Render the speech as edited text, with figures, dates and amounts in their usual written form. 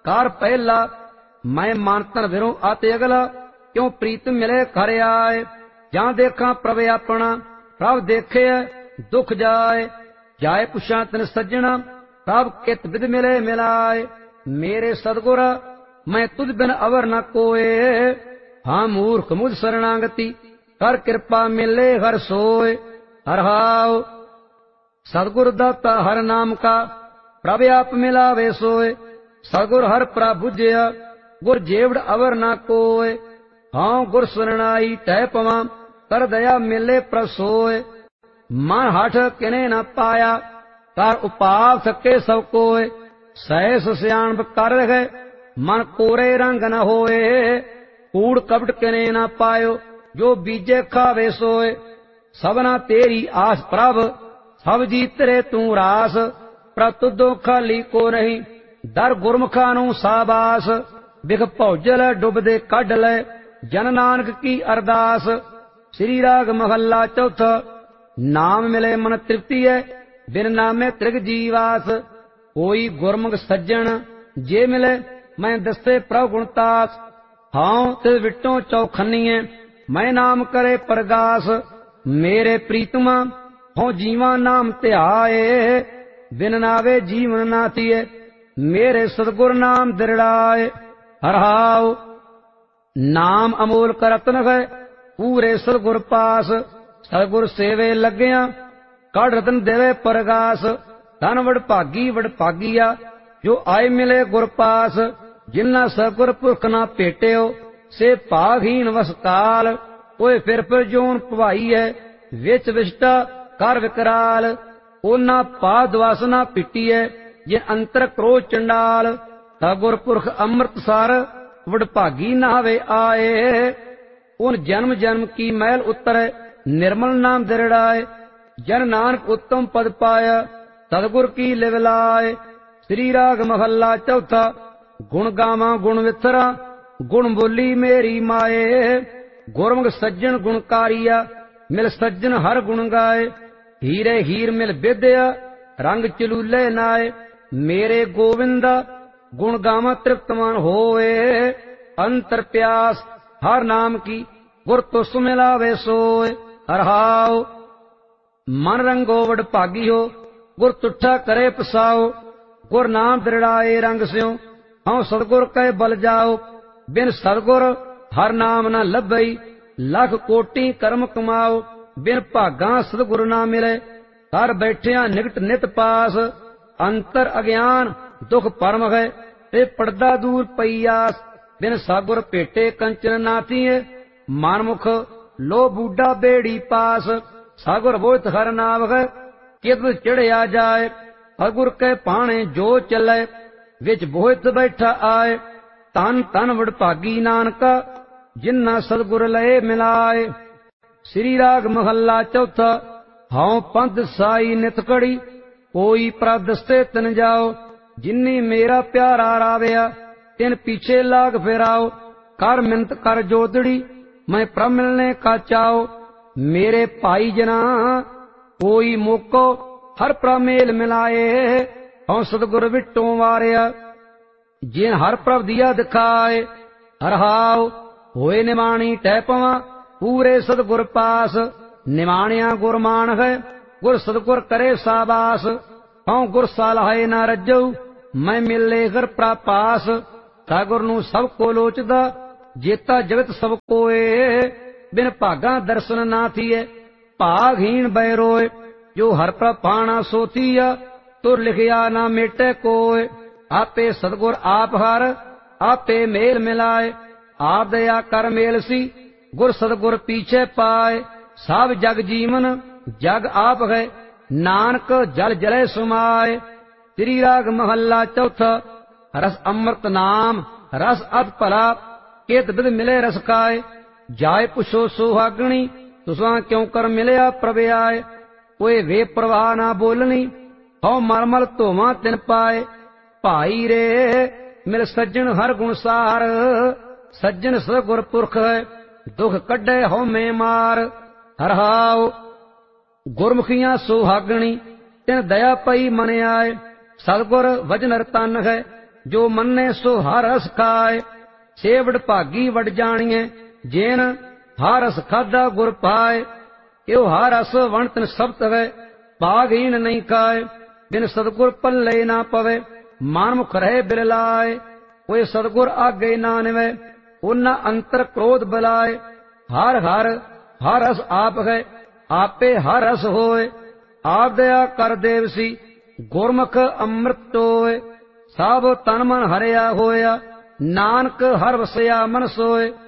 Car पहला मैं मानतन विरों आते अगला, क्यों प्रीत मिले घर आए। जां देखा प्रभ अपना, प्रभ देखे दुख जाए। जाए पुछा तिन सज्जना, प्रभ कित विद मिले मिलाए। मेरे सतगुर मैं तुझ बिन अवर न कोए, हाँ मूर्ख मुझ शरणागति, कर कृपा मिले हर सोए। हर हाव सतगुर दाता हर नाम का, प्रभ आप मिलावे सोए। सतगुर हर प्रभ बुझया, गुर जेवड़ अवर न कोय। हाँ गुर शरणाई तह पवा, कर दया मिले प्रसोय। मन हठ किने न पाया, कर उपाव थके सब कोय। सहस सियाणप कर रहे, मन कोरे रंग न होए। कूड़ कपट किने न पायो, जो बीजे खावे सोए। सबना तेरी आस प्रभ, सब जी तेरे तू रास। प्रभ तुदों खाली को नहीं, दर गुरमुखा नू साबास। बिख भौजल डुबदे कढ लै, जन नानक की अरदास। श्री राग महला चौथा। नाम मिले मन तृप्ति है, बिन नामे त्रिग जीवास। कोई गुरमुख सज्जन जे मिले, मैं दसे प्रभ गुणतास। हाँ तिस विटों चौखनीए, मैं नाम करे प्रगास। मेरे प्रीतमा हों जीवा नाम ध्याए, बिन नावे जीवन नाथिए। मेरे सतगुर नाम दृढ़ाए। हर हाव नाम अमोल करतन है, पूरे सतगुर पास। सतगुर सेवे लग्या, कड़ रतन देवे परगास। धन वडभागी वडभागिया, जो आए मिले गुर पास। जिन्ना सतगुर पुरख ना भेटियो, से भागहीन वसकाल। ओए फिर जोन भवाई है, विच विष्टा कर विकराल। ओना पाद वासना पिटी है, जे अंतर क्रोध चंडाल। सतगुर पुरख अमृतसर, वडभागी नावे आए। उन जन्म जन्म की मैल उतरे, निर्मल नाम दृढ़ाए। जन नानक उत्तम पद पाया, सतगुर की लिवलाए। श्री राग महला चौथा। गुण गावा गुण विथरा, गुण बोली मेरी माए। गुरमुख सज्जन गुणकारिया, मिल सज्जन हर गुण गाए। हीरे हीर मिल विद्या, रंग चलूले नाए। मेरे गोविंदा गुण गावा तृप्तमान होए। अंतर प्यास हर नाम की, गुर तुस मिलावे सोए। हर हाव मन रंगो वडभागी हो, गुर तुठा करे पसाओ। गुर नाम दृढ़ाए रंग स्यों, हाँ सतगुर कह बल जाओ। बिन सतगुर हर नाम न लभई, लख कोटि कर्म कमाओ। बिन भागा सतगुर ना मिले, कर बैठिया निकट नित पास। अंतर अज्ञान दुख परम है, ते पड़दा दूर पईयास। बिन सतगुर भेटे कंचन नाथीए, मनमुख लो बूढ़ा बेड़ी पास। सतगुर बोहित हर नाव है, कित चढ़िया जाए। सतगुर के पाणे जो चले, विच बोहित बैठा आए। तन तन वडभागी नानका, जिन्ना सतगुर लए मिलाए। श्री राग महला चौथा। हाँ पंथ साई नित कड़ी, कोई प्रभ दस्ते तन जाओ। जिन्नी मेरा प्यारा रावया, तिन पीछे लाग फिराओ। कर मिन्नत कर जोदड़ी, मैं प्रभ मिलने का चाओ। मेरे भाई जना कोई मोको, हर प्रभ मेल मिलाए। हाँ सतगुर विटों वारिया, जिन हर प्रभ दिया दिखाए। हर हाव होए निमाणी तह पवा, पूरे सतगुर पास। निमाणिया गुरमान है, गुर सतगुर करे साबास। हाँ गुर सालाहे ना रजऊ, मैं मिले घर प्रापास। सतगुर नू सब को लोचदा, जेता जगत सब कोए। बिन भागा दर्शन ना थिए, भागहीन बैरोए। जो हर प्रभ पाना सोथिया, तुर लिखिया ना मेटे कोय। आपे सतगुर आप हर, आपे मेल मिलाए। आप दया कर मेल सी, गुर सतगुर पीछे पाए। सब जग जीवन जग आप है, नानक जल जले सुमाए। श्री राग महला चौथा। रस अमृत नाम रस अत भला, केत बिद मिले रस खाए। जाय पुछो सुहागणी, तुसां क्यों कर मिलिया प्रभ आए। कोई वे प्रवाह ना बोलनी, हौ मलमल धोवा तिन पाए। भाई रे मिल सज्जन हर गुण सार, सज्जन सतगुर पुरख है, दुख कढे हौ में मार। हर हाव गुरमुखियां सुहागणी, तिन दया पई मन आए। सतगुर वजन रतन है, ਜੋ ਮੰਨੇ ਸੋ ਹਰ ਰਸ ਖਾਏ। ਸੇਵੜ ਭਾਗੀ ਵਡ ਜਾਣੀਏ ਜੇਨ ਹਰ ਰਸ ਖਾਧਾ ਗੁਰ ਪਾਏ। ਇਹੋ ਹਰ ਰਸ ਵਣ ਤਿਨ ਸਬਤ ਹੈ ਭਾਗਹੀਣ ਨਹੀਂ ਖਾਏ। ਬਿਨ ਸਤਿਗੁਰ ਪੱਲੇ ਨਾ ਪਵੇ ਮਨ ਮੁਖ ਰਹੇ ਬਿਰਲਾਏ। ਕੋਈ ਸਤਿਗੁਰ ਆਗੇ ਨਾ ਨਿਵੇ ਉਹਨਾਂ ਅੰਤਰ ਕ੍ਰੋਧ ਬਲਾਏ। ਹਰ ਹਰ ਹਰ ਰਸ ਆਪ ਹੈ ਆਪੇ ਹਰ ਰਸ ਹੋਏ। ਆਪ ਦਇਆ ਕਰ ਦੇਵਸੀ ਗੁਰਮੁਖ ਅੰਮ੍ਰਿਤ ਟੋਏ। ਸਭ ਤਨ ਮਨ ਹਰਿਆ ਹੋਇਆ ਨਾਨਕ ਹਰ ਵਸਿਆ ਮਨ ਸੋਏ।